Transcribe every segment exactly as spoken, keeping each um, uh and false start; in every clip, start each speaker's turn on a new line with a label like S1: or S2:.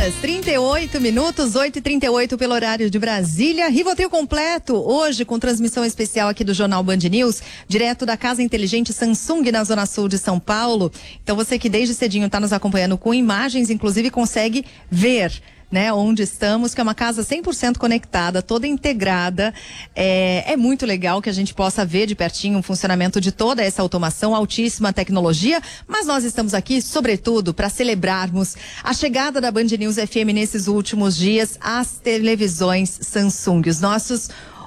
S1: horas, trinta e oito minutos, oito e trinta e oito pelo horário de Brasília. Rivotril completo, hoje com transmissão especial aqui do Jornal Band News, direto da Casa Inteligente Samsung na Zona Sul de São Paulo. Então você que desde cedinho está nos acompanhando com imagens, inclusive consegue ver, né, onde estamos, que é uma casa cem por cento conectada, toda integrada. É, é muito legal que a gente possa ver de pertinho o funcionamento de toda essa automação, altíssima tecnologia, mas nós estamos aqui, sobretudo, para celebrarmos a chegada da Band News F M nesses últimos dias às televisões Samsung. Os nossos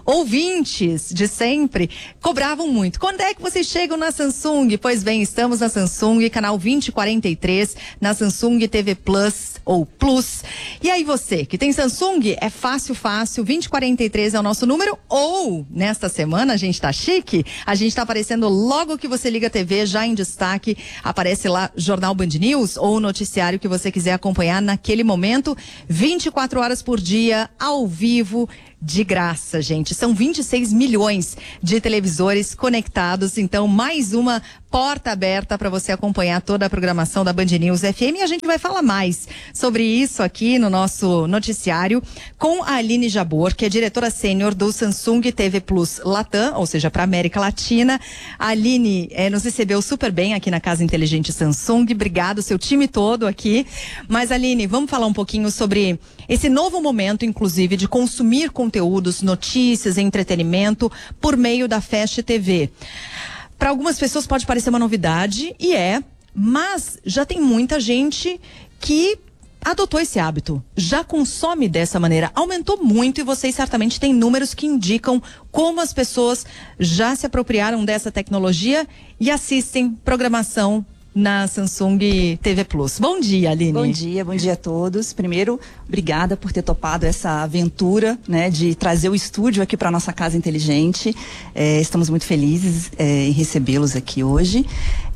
S1: ouvintes de sempre cobravam muito. Quando é que vocês chegam na Samsung? Pois bem, estamos na Samsung, canal vinte e quarenta e três, na Samsung T V Plus ou Plus. E aí você, que tem Samsung, é fácil, fácil, vinte e quarenta e três é o nosso número, ou, nesta semana, a gente tá chique, a gente tá aparecendo logo que você liga a T V, já em destaque, aparece lá Jornal Band News ou o noticiário que você quiser acompanhar naquele momento, vinte e quatro horas por dia, ao vivo, de graça, gente. São vinte e seis milhões de televisores conectados, então mais uma porta aberta para você acompanhar toda a programação da Band News F M, e a gente vai falar mais sobre isso aqui no nosso noticiário com a Aline Jabor, que é diretora sênior do Samsung T V Plus Latam, ou seja, para América Latina. A Aline eh, nos recebeu super bem aqui na Casa Inteligente Samsung. Obrigado, seu time todo aqui. Mas, Aline, vamos falar um pouquinho sobre esse novo momento, inclusive, de consumir conteúdos, notícias, entretenimento por meio da Fast T V. Para algumas pessoas pode parecer uma novidade, e é, mas já tem muita gente que adotou esse hábito, já consome dessa maneira, aumentou muito, e vocês certamente têm números que indicam como as pessoas já se apropriaram dessa tecnologia e assistem programação na Samsung T V Plus. Bom dia, Aline.
S2: Bom dia, bom dia a todos. Primeiro, obrigada por ter topado essa aventura, né, de trazer o estúdio aqui para nossa Casa Inteligente. É, estamos muito felizes é, em recebê-los aqui hoje.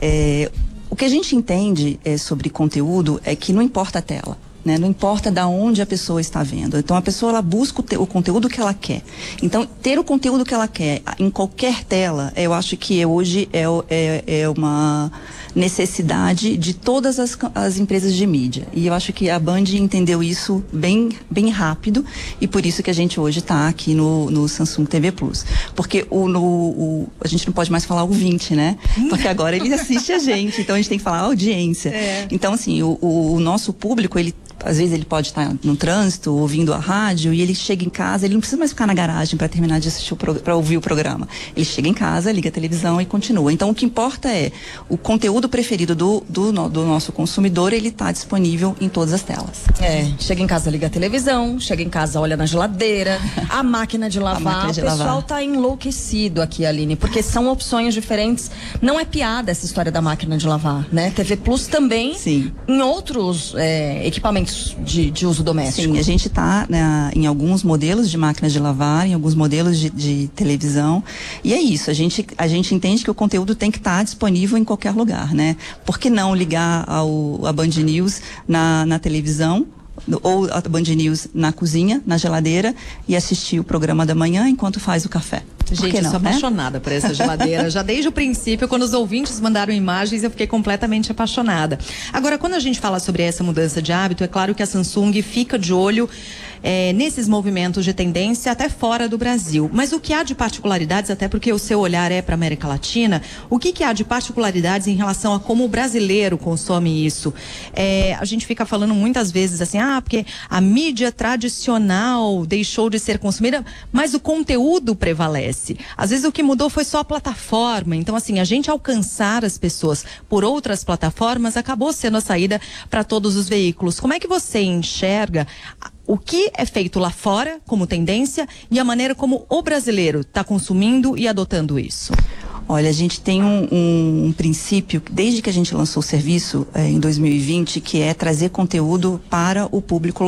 S2: É, o que a gente entende é, sobre conteúdo é que não importa a tela. Né? Não importa da onde a pessoa está vendo. Então a pessoa ela busca o, te, o conteúdo que ela quer. Então ter o conteúdo que ela quer em qualquer tela, eu acho que hoje é, é, é uma necessidade de todas as, as empresas de mídia. E eu acho que a Band entendeu isso bem, bem rápido, e por isso que a gente hoje está aqui no, no Samsung T V Plus. Porque o, no, o, a gente não pode mais falar ouvinte, né? Porque agora ele assiste a gente, então a gente tem que falar audiência. É. Então, assim, o, o, o nosso público, ele às vezes ele pode estar no trânsito, ouvindo a rádio, e ele chega em casa, ele não precisa mais ficar na garagem para terminar de assistir, para ouvir o programa. Ele chega em casa, liga a televisão e continua. Então o que importa é o conteúdo preferido do, do, do nosso consumidor, ele está disponível em todas as telas.
S3: É, chega em casa, liga a televisão, chega em casa, olha na geladeira, a máquina de lavar, máquina de o pessoal lavar. Tá enlouquecido aqui, Aline, porque são opções diferentes. Não é piada essa história da máquina de lavar, né? T V Plus também, sim, em outros é, equipamentos De, de uso doméstico.
S2: Sim, a gente está, né, em alguns modelos de máquinas de lavar, em alguns modelos de, de televisão, e é isso, a gente, a gente entende que o conteúdo tem que estar tá disponível em qualquer lugar, né? Por que não ligar ao, a Band News na, na televisão, ou a Band News na cozinha, na geladeira, e assistir o programa da manhã enquanto faz o café?
S1: Gente, não, eu sou apaixonada, né, por essa geladeira. Já desde o princípio, quando os ouvintes mandaram imagens, eu fiquei completamente apaixonada. Agora, quando a gente fala sobre essa mudança de hábito, é claro que a Samsung fica de olho é, nesses movimentos de tendência até fora do Brasil. Mas o que há de particularidades, até porque o seu olhar é para a América Latina, o que, que há de particularidades em relação a como o brasileiro consome isso? É, a gente fica falando muitas vezes assim, ah, porque a mídia tradicional deixou de ser consumida, mas o conteúdo prevalece. Às vezes o que mudou foi só a plataforma. Então, assim, a gente alcançar as pessoas por outras plataformas acabou sendo a saída para todos os veículos. Como é que você enxerga o que é feito lá fora como tendência e a maneira como o brasileiro está consumindo e adotando isso?
S2: Olha, a gente tem um, um, um princípio, desde que a gente lançou o serviço eh, em dois mil e vinte, que é trazer conteúdo para o público local.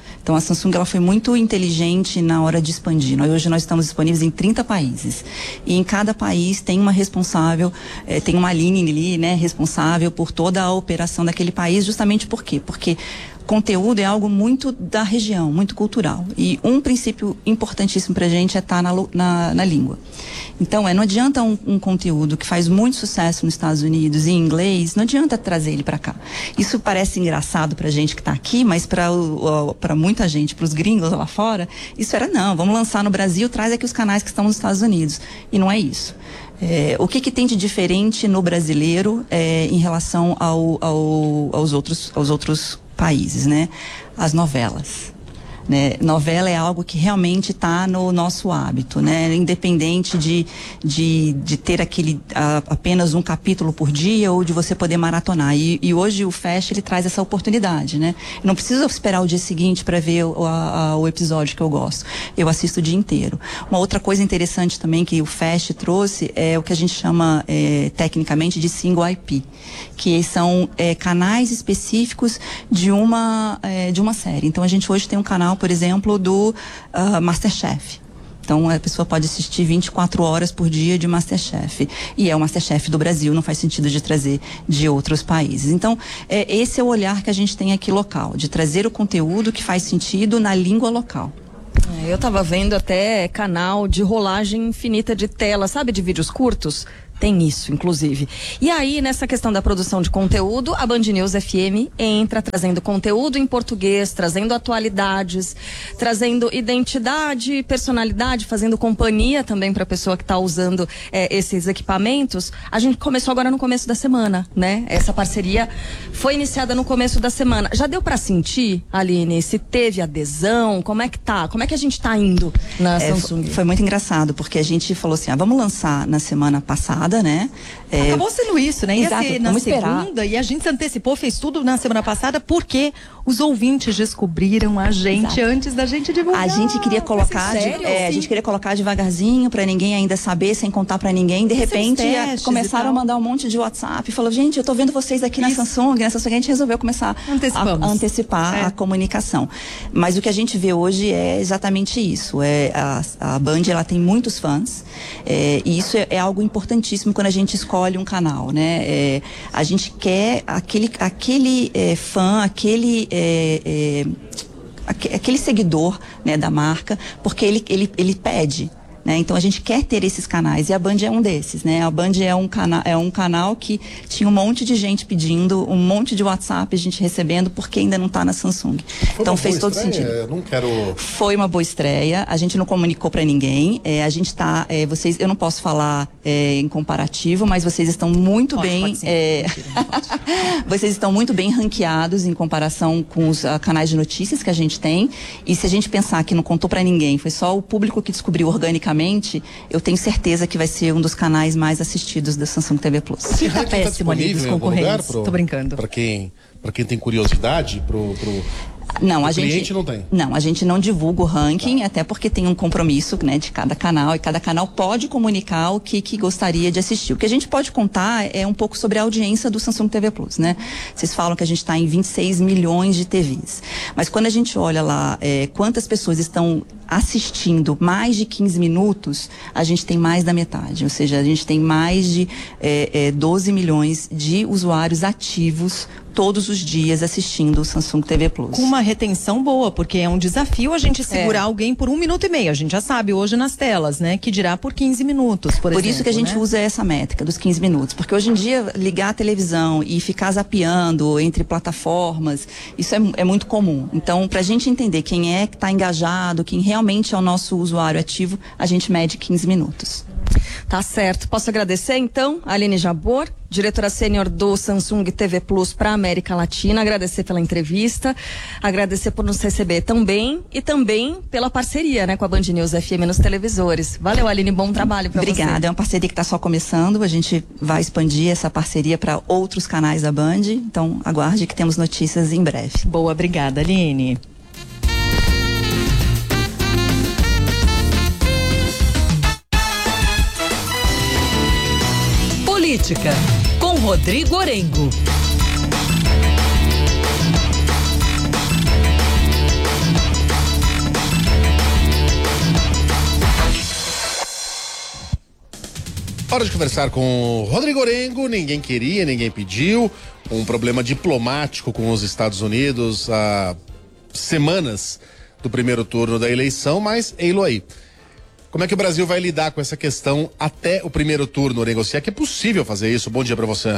S2: Então a Samsung ela foi muito inteligente na hora de expandir. Nós, hoje nós estamos disponíveis em trinta países. E em cada país tem uma responsável, eh, tem uma linha ali, né, responsável por toda a operação daquele país, justamente por quê? Porque conteúdo é algo muito da região, muito cultural. E um princípio importantíssimo pra gente é estar na, na, na língua. Então, é, não adianta um, um conteúdo que faz muito sucesso nos Estados Unidos em inglês, não adianta trazer ele para cá. Isso parece engraçado pra gente que tá aqui, mas para para muita gente, para os gringos lá fora, isso era não, vamos lançar no Brasil, traz aqui os canais que estão nos Estados Unidos. E não é isso. É, o que, que tem de diferente no brasileiro é, em relação ao, ao, aos outros, aos outros países, né? As novelas. Né? Novela é algo que realmente está no nosso hábito, né? Independente de, de, de ter aquele a, apenas um capítulo por dia ou de você poder maratonar. E, e hoje o Fast ele traz essa oportunidade, né? Eu não preciso esperar o dia seguinte para ver o, a, a, o episódio que eu gosto. Eu assisto o dia inteiro. Uma outra coisa interessante também que o Fast trouxe é o que a gente chama é, tecnicamente de single I P, que são é, canais específicos de uma é, de uma série. Então a gente hoje tem um canal, por exemplo, do uh, MasterChef. Então a pessoa pode assistir vinte e quatro horas por dia de MasterChef. E é o MasterChef do Brasil, não faz sentido de trazer de outros países. Então, é, esse é o olhar que a gente tem aqui local, de trazer o conteúdo que faz sentido na língua local.
S3: Eu estava vendo até canal de rolagem infinita de tela, sabe, de vídeos curtos? Tem isso, inclusive. E aí, nessa questão da produção de conteúdo, a Band News F M entra trazendo conteúdo em português, trazendo atualidades, trazendo identidade, personalidade, fazendo companhia também para a pessoa que está usando é, esses equipamentos. A gente começou agora no começo da semana, né? Essa parceria foi iniciada no começo da semana. Já deu para sentir, Aline, se teve adesão? Como é que tá? Como é que a gente tá indo na é, Samsung?
S2: Foi muito engraçado, porque a gente falou assim, ah, vamos lançar na semana passada, né?
S1: É... Acabou sendo isso, né? Ia
S2: Exato,
S1: ser na
S2: vamos
S1: segunda
S2: esperar.
S1: E a gente se antecipou, fez tudo na semana passada porque os ouvintes descobriram a gente Exato. Antes da gente divulgar.
S2: A gente queria colocar, de, sério, é, a gente queria colocar devagarzinho para ninguém ainda saber, sem contar para ninguém. De repente, começaram a mandar um monte de WhatsApp, falou, gente, eu tô vendo vocês aqui isso. na Samsung, na Samsung a gente resolveu começar a, a antecipar é. a comunicação. Mas o que a gente vê hoje é exatamente isso. É a, a Band, ela tem muitos fãs, é, e isso é, é algo importantíssimo quando a gente escolhe um canal, né? É, a gente quer aquele, aquele é, fã, aquele é, é, aquele seguidor, né, da marca, porque ele, ele, ele pede. Né? Então a gente quer ter esses canais e a Band é um desses, né? A Band é um, cana é um canal que tinha um monte de gente pedindo, um monte de WhatsApp a gente recebendo porque ainda não está na Samsung.
S4: Foi
S2: então fez todo
S4: estreia?
S2: sentido.
S4: Eu não quero...
S2: Foi uma boa estreia, a gente não comunicou para ninguém, é, a gente está, é, vocês, eu não posso falar é, em comparativo, mas vocês estão muito pode, bem, pode é, vocês estão muito bem ranqueados em comparação com os uh, canais de notícias que a gente tem. E se a gente pensar que não contou para ninguém, foi só o público que descobriu organicamente, eu tenho certeza que vai ser um dos canais mais assistidos da Samsung T V Plus.
S4: Esse ranking tá disponível em algum lugar? Pro,
S1: Tô brincando.
S4: Para quem, para quem tem curiosidade, pro, pro...
S2: Não,
S4: o
S2: a gente
S4: cliente não tem.
S2: Não, a gente não divulga o ranking, tá. Até porque tem um compromisso, né, de cada canal, e cada canal pode comunicar o que, que gostaria de assistir. O que a gente pode contar é um pouco sobre a audiência do Samsung T V Plus, né? Vocês falam que a gente está em vinte e seis milhões de T Vs. Mas quando a gente olha lá é, quantas pessoas estão assistindo mais de quinze minutos, a gente tem mais da metade. Ou seja, a gente tem mais de é, é, doze milhões de usuários ativos todos os dias assistindo o Samsung T V Plus.
S1: Com uma retenção boa, porque é um desafio a gente segurar é. alguém por um minuto e meio. A gente já sabe hoje nas telas, né? Que dirá por quinze minutos, por,
S2: por
S1: exemplo.
S2: Isso que a gente
S1: né?
S2: usa essa métrica dos quinze minutos. Porque hoje em dia, ligar a televisão e ficar zapeando entre plataformas, isso é, é muito comum. Então, pra gente entender quem é que está engajado, quem realmente é o nosso usuário ativo, a gente mede quinze minutos.
S3: Tá certo. Posso agradecer, então, a Aline Jabor, diretora sênior do Samsung T V Plus para a América Latina, agradecer pela entrevista, agradecer por nos receber também e também pela parceria, né, com a Band News F M nos televisores. Valeu, Aline, bom trabalho para você.
S2: Obrigada, é uma parceria que está só começando, a gente vai expandir essa parceria para outros canais da Band, então aguarde que temos notícias em breve.
S1: Boa, obrigada, Aline.
S5: Política, com Rodrigo Orengo.
S4: Hora de conversar com o Rodrigo Orengo. Ninguém queria, ninguém pediu. Um problema diplomático com os Estados Unidos há semanas do primeiro turno da eleição, mas ei-lo aí. Como é que o Brasil vai lidar com essa questão até o primeiro turno, Orengo? Se é que é possível fazer isso. Bom dia para você.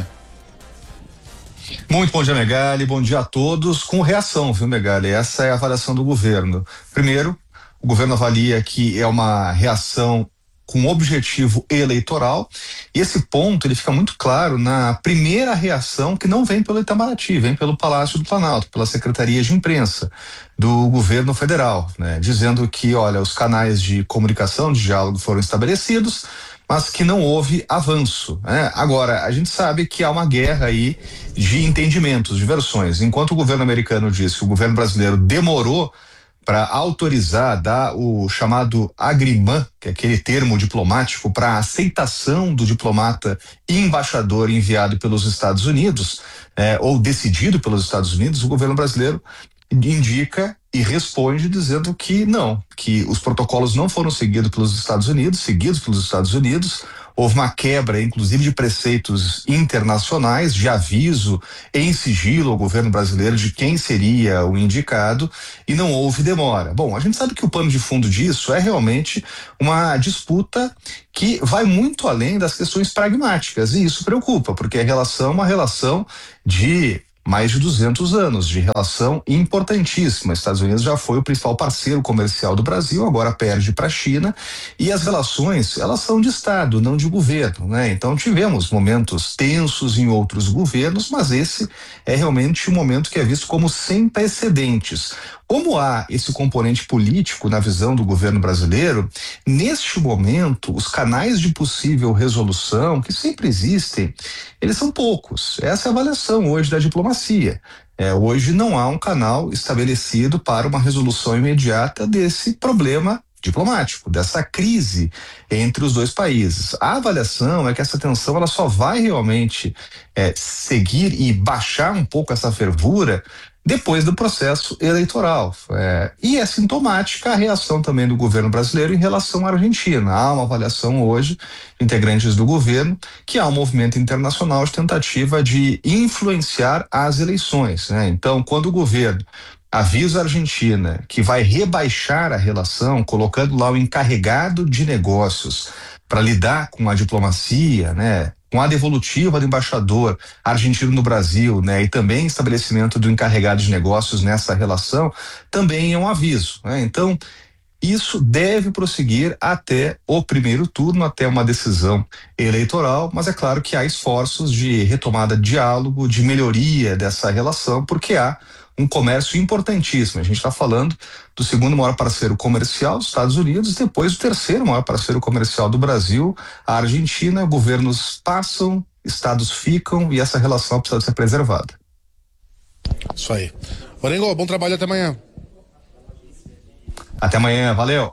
S6: Muito bom dia, Megali. Bom dia a todos. Com reação, viu, Megali? Essa é a avaliação do governo. Primeiro, o governo avalia que é uma reação com objetivo eleitoral, e esse ponto ele fica muito claro na primeira reação, que não vem pelo Itamaraty, vem pelo Palácio do Planalto, pela Secretaria de Imprensa do governo federal, né? Dizendo que, olha, os canais de comunicação, de diálogo foram estabelecidos, mas que não houve avanço, né? Agora, a gente sabe que há uma guerra aí de entendimentos, de versões. Enquanto o governo americano diz que o governo brasileiro demorou para autorizar, dar o chamado agrimã, que é aquele termo diplomático para aceitação do diplomata e embaixador enviado pelos Estados Unidos, eh, ou decidido pelos Estados Unidos, o governo brasileiro indica e responde dizendo que não, que os protocolos não foram seguidos pelos Estados Unidos, seguidos pelos Estados Unidos. Houve uma quebra, inclusive, de preceitos internacionais, de aviso em sigilo ao governo brasileiro de quem seria o indicado, e não houve demora. Bom, a gente sabe que o pano de fundo disso é realmente uma disputa que vai muito além das questões pragmáticas, e isso preocupa, porque a relação é uma relação de mais de duzentos anos de relação importantíssima. Os Estados Unidos já foi o principal parceiro comercial do Brasil, agora perde para a China, e as relações, elas são de Estado, não de governo, né? Então tivemos momentos tensos em outros governos, mas esse é realmente um momento que é visto como sem precedentes. Como há esse componente político na visão do governo brasileiro, neste momento, os canais de possível resolução, que sempre existem, eles são poucos. Essa é a avaliação hoje da diplomacia. É, hoje não há um canal estabelecido para uma resolução imediata desse problema diplomático, dessa crise entre os dois países. A avaliação é que essa tensão ela só vai realmente é, seguir e baixar um pouco essa fervura depois do processo eleitoral. É, e é sintomática a reação também do governo brasileiro em relação à Argentina. Há uma avaliação hoje de integrantes do governo que há um movimento internacional de tentativa de influenciar as eleições, né? Então, quando o governo avisa a Argentina que vai rebaixar a relação, colocando lá o encarregado de negócios para lidar com a diplomacia, né? Com a devolutiva do embaixador argentino no Brasil, né, e também estabelecimento do encarregado de negócios nessa relação, também é um aviso, né? Então, isso deve prosseguir até o primeiro turno, até uma decisão eleitoral, mas é claro que há esforços de retomada de diálogo, de melhoria dessa relação, porque há um comércio importantíssimo. A gente está falando do segundo maior parceiro comercial dos Estados Unidos, depois do terceiro maior parceiro comercial do Brasil, a Argentina. Governos passam, estados ficam, e essa relação precisa ser preservada.
S4: Isso aí. Orengo, bom trabalho, até amanhã.
S6: Até amanhã, valeu.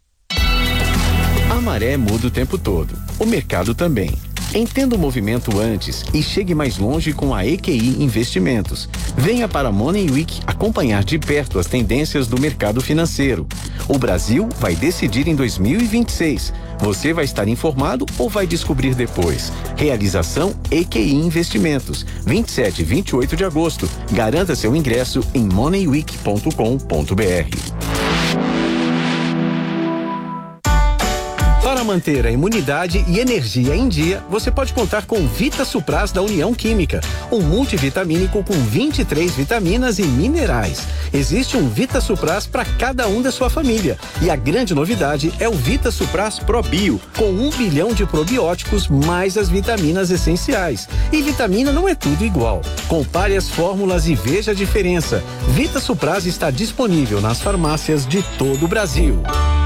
S7: A maré muda o tempo todo, o mercado também. Entenda o movimento antes e chegue mais longe com a E Q I Investimentos. Venha para a Money Week acompanhar de perto as tendências do mercado financeiro. O Brasil vai decidir em dois mil e vinte e seis. Você vai estar informado ou vai descobrir depois? Realização E Q I Investimentos, vinte e sete e vinte e oito de agosto. Garanta seu ingresso em money week ponto com ponto b r. Para manter a imunidade e energia em dia, você pode contar com Vita Supras da União Química, um multivitamínico com vinte e três vitaminas e minerais. Existe um Vita Supras para cada um da sua família. E a grande novidade é o Vita Supras Pro Bio, com um bilhão de probióticos mais as vitaminas essenciais. E vitamina não é tudo igual. Compare as fórmulas e veja a diferença. Vita Supras está disponível nas farmácias de todo o Brasil.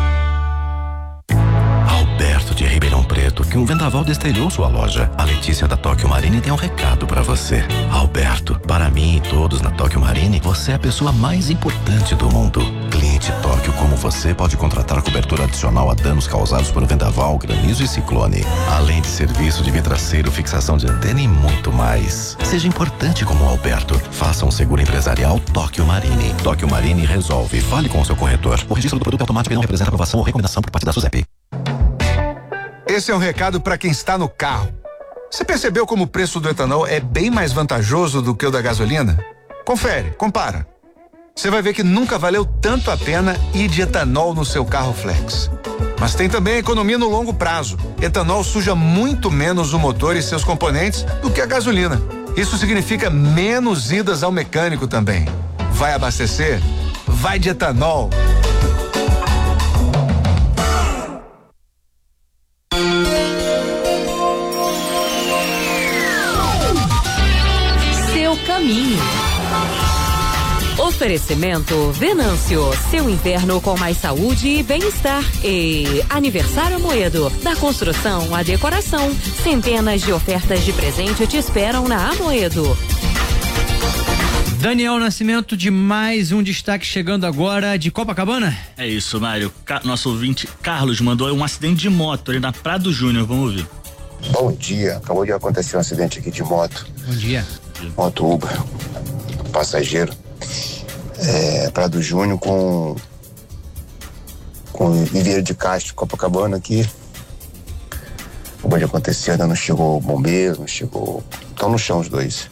S8: De Ribeirão Preto, que um vendaval destrelhou sua loja. A Letícia da Tóquio Marine tem um recado pra você. Alberto, para mim e todos na Tóquio Marine, você é a pessoa mais importante do mundo. Cliente Tóquio como você pode contratar cobertura adicional a danos causados por vendaval, granizo e ciclone. Além de serviço de vidraceiro, fixação de antena e muito mais. Seja importante como o Alberto. Faça um seguro empresarial Tóquio Marine. Tóquio Marine resolve. Fale com o seu corretor. O registro do produto automático não representa aprovação ou recomendação por parte da SUSEP.
S9: Esse é um recado para quem está no carro. Você percebeu como o preço do etanol é bem mais vantajoso do que o da gasolina? Confere, compara. Você vai ver que nunca valeu tanto a pena ir de etanol no seu carro flex. Mas tem também a economia no longo prazo. Etanol suja muito menos o motor e seus componentes do que a gasolina. Isso significa menos idas ao mecânico também. Vai abastecer? Vai de etanol.
S5: Seu caminho. Oferecimento Venâncio, seu inverno com mais saúde e bem-estar. E Aniversário Amoedo, da construção à decoração. Centenas de ofertas de presente te esperam na Amoedo.
S10: Daniel Nascimento, de mais um destaque chegando agora de Copacabana.
S11: É isso, Mário. Ca- nosso ouvinte Carlos mandou um acidente de moto ali na Prado Júnior, vamos ouvir.
S12: Bom dia, acabou de acontecer um acidente aqui de moto.
S10: Bom dia.
S12: Moto Uber, passageiro. É, Prado Júnior com com Viveiro de Castro, Copacabana aqui. Acabou de acontecer, ainda não chegou o bombeiro, não chegou. Estão no chão os dois.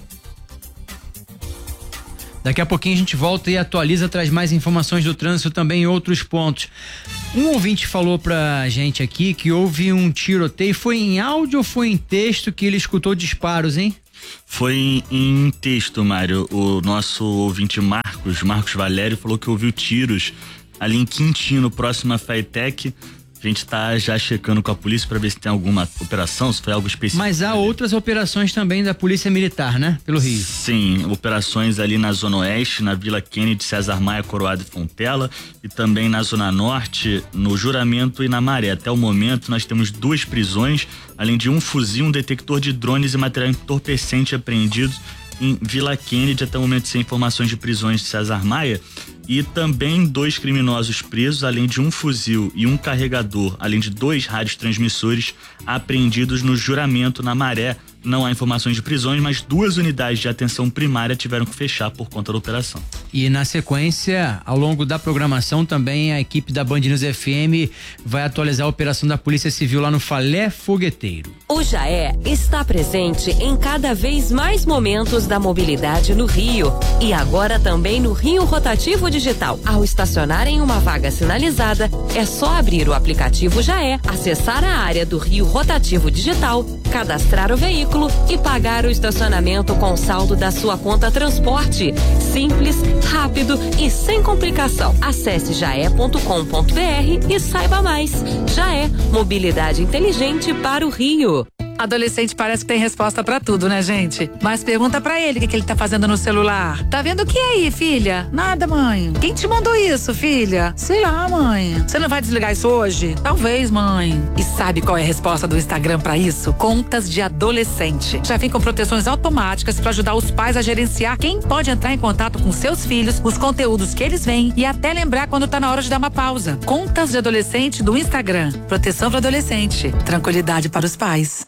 S10: Daqui a pouquinho a gente volta e atualiza, traz mais informações do trânsito também em outros pontos. Um ouvinte falou pra gente aqui que houve um tiroteio. Foi em áudio ou foi em texto que ele escutou disparos, hein?
S11: Foi em texto, Mário. O nosso ouvinte Marcos, Marcos Valério, falou que ouviu tiros ali em Quintino, próximo à Faetec. A gente tá já checando com a polícia para ver se tem alguma operação, se foi algo específico.
S10: Mas há outras operações também da Polícia Militar, né? Pelo Rio.
S11: Sim, operações ali na Zona Oeste, na Vila Kennedy, César Maia, Coroado e Fontela, e também na Zona Norte, no Juramento e na Maré. Até o momento nós temos duas prisões, além de um fuzil, um detector de drones e material entorpecente apreendidos em Vila Kennedy. Até o momento sem informações de prisões de César Maia. E também dois criminosos presos, além de um fuzil e um carregador, além de dois rádios transmissores apreendidos no Juramento, na Maré. Não há informações de prisões, mas duas unidades de atenção primária tiveram que fechar por conta da operação.
S10: E na sequência, ao longo da programação, também a equipe da Band News F M vai atualizar a operação da Polícia Civil lá no Falé Fogueteiro.
S5: O Jaé está presente em cada vez mais momentos da mobilidade no Rio. E agora também no Rio Rotativo Digital. Ao estacionar em uma vaga sinalizada, é só abrir o aplicativo Jaé, acessar a área do Rio Rotativo Digital, cadastrar o veículo e pagar o estacionamento com o saldo da sua conta transporte. Simples, rápido e sem complicação. Acesse jaé ponto com ponto br e saiba mais. Jaé, mobilidade inteligente para o Rio.
S13: Adolescente parece que tem resposta pra tudo, né, gente? Mas pergunta pra ele o que, que ele tá fazendo no celular. Tá vendo o que aí, filha? Nada, mãe. Quem te mandou isso, filha? Sei lá, mãe. Você não vai desligar isso hoje? Talvez, mãe. E sabe qual é a resposta do Instagram pra isso? Contas de adolescente. Já vem com proteções automáticas pra ajudar os pais a gerenciar quem pode entrar em contato com seus filhos, os conteúdos que eles veem e até lembrar quando tá na hora de dar uma pausa. Contas de adolescente do Instagram. Proteção para adolescente. Tranquilidade para os pais.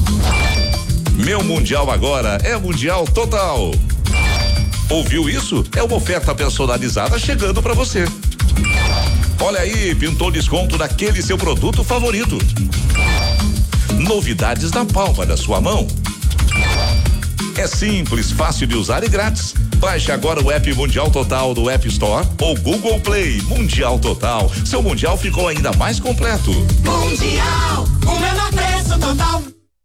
S14: Meu Mundial agora é Mundial Total. Ouviu isso? É uma oferta personalizada chegando pra você. Olha aí, pintou desconto daquele seu produto favorito. Novidades na palma da sua mão. É simples, fácil de usar e grátis. Baixe agora o app Mundial Total do App Store ou Google Play. Mundial Total. Seu Mundial ficou ainda mais completo.
S15: Mundial, o menor preço total.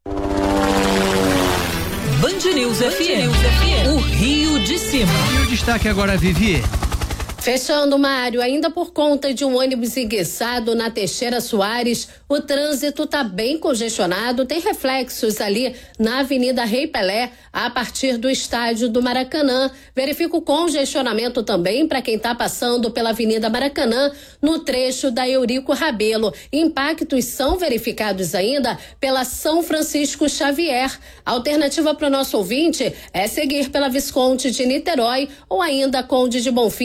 S5: Band News F M, o Rio de Cima.
S10: E o destaque agora, Vivi?
S16: Fechando, Mário, ainda por conta de um ônibus enguiçado na Teixeira Soares, o trânsito está bem congestionado, tem reflexos ali na Avenida Rei Pelé, a partir do estádio do Maracanã. Verifica o congestionamento também para quem está passando pela Avenida Maracanã, no trecho da Eurico Rabelo. Impactos são verificados ainda pela São Francisco Xavier. A alternativa para o nosso ouvinte é seguir pela Visconde de Niterói ou ainda Conde de Bonfim, a Doc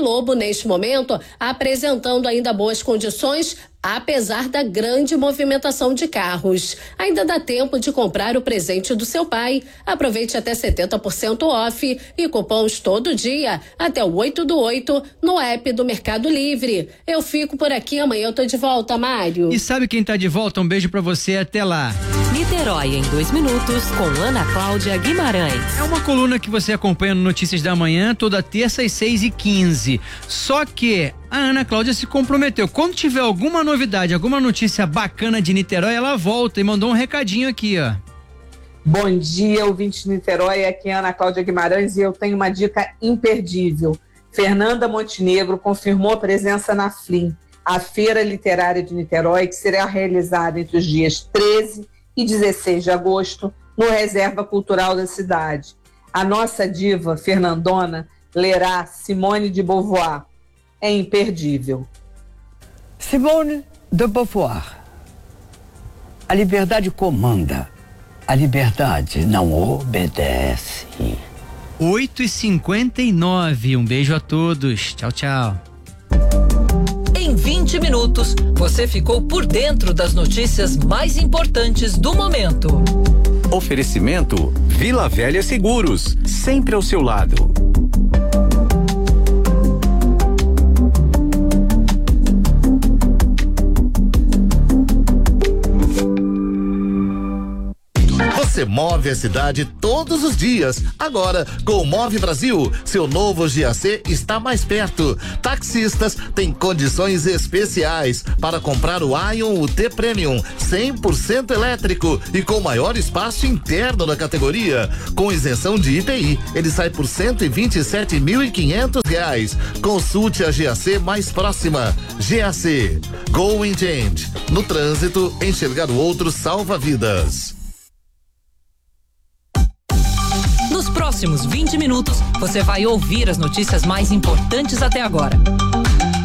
S16: Lobo, neste momento, apresentando ainda boas condições, apesar da grande movimentação de carros. Ainda dá tempo de comprar o presente do seu pai. Aproveite até setenta por cento off e cupons todo dia, até o oito do oito, no app do Mercado Livre. Eu fico por aqui, amanhã eu tô de volta, Mário.
S10: E sabe quem tá de volta? Um beijo pra você, até lá.
S5: Niterói em dois minutos, com Ana Cláudia Guimarães.
S10: É uma coluna que você acompanha no Notícias da Manhã, toda terça às seis e quinze. Só que a Ana Cláudia se comprometeu. Quando tiver alguma novidade, alguma notícia bacana de Niterói, ela volta e mandou um recadinho aqui, ó.
S17: Bom dia, ouvinte de Niterói, aqui é Ana Cláudia Guimarães e eu tenho uma dica imperdível. Fernanda Montenegro confirmou a presença na F L I M, a Feira Literária de Niterói, que será realizada entre os dias treze e dezesseis de agosto, no Reserva Cultural da cidade. A nossa diva, Fernandona, lerá Simone de Beauvoir. É imperdível.
S18: Simone de Beauvoir. A liberdade comanda. A liberdade não obedece.
S10: oito e cinquenta e nove. Um beijo a todos. Tchau, tchau.
S19: Em vinte minutos, você ficou por dentro das notícias mais importantes do momento.
S7: Oferecimento Vila Velha Seguros, sempre ao seu lado.
S20: Você move a cidade todos os dias. Agora, com o Move Brasil, seu novo G A C está mais perto. Taxistas têm condições especiais para comprar o Ion U T Premium cem por cento elétrico e com maior espaço interno da categoria. Com isenção de I P I, ele sai por cento e vinte e sete mil e quinhentos reais. Consulte a G A C mais próxima. G A C, Go in Change. No trânsito, enxergar o outro salva vidas.
S19: Nos próximos vinte minutos, você vai ouvir as notícias mais importantes até agora.